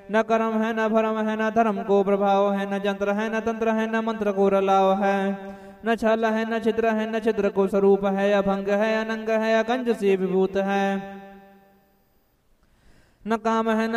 न कर्म है न भरम है न धर्म को प्रभाव है, न जंत्र है न तंत्र है न मंत्र को रलाव है, न छल है न छिद्र है न छिद्र को स्वरूप है, अभंग है अनंग है अकंज से विभूत है, न काम है